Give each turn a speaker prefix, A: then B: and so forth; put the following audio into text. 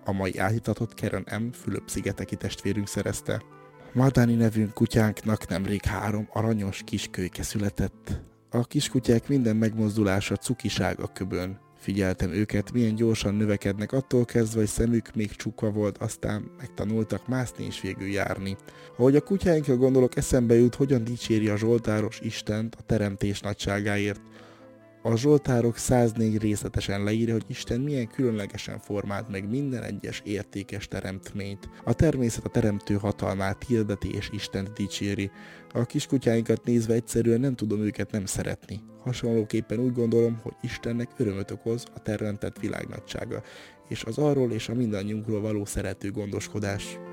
A: a mai áhítatot Karen M. Fülöp-szigeteki testvérünk szerezte. Madani nevünk kutyánknak nemrég 3 aranyos kiskölyke született. A kiskutyák minden megmozdulása cukiság a köbön. Figyeltem őket, milyen gyorsan növekednek, attól kezdve, hogy szemük még csukva volt, aztán megtanultak mászni és végül járni. Ahogy a kutyáinkra gondolok, eszembe jut, hogyan dicséri a Zsoltáros Istent a teremtés nagyságáért. A Zsoltárok 104 részletesen leírja, hogy Isten milyen különlegesen formált meg minden egyes értékes teremtményt. A természet a teremtő hatalmát hirdeti és Istent dicséri. A kiskutyáinkat nézve egyszerűen nem tudom őket nem szeretni. Hasonlóképpen úgy gondolom, hogy Istennek örömöt okoz a teremtett világ nagysága, és az arról és a mindannyiunkról való szerető gondoskodás.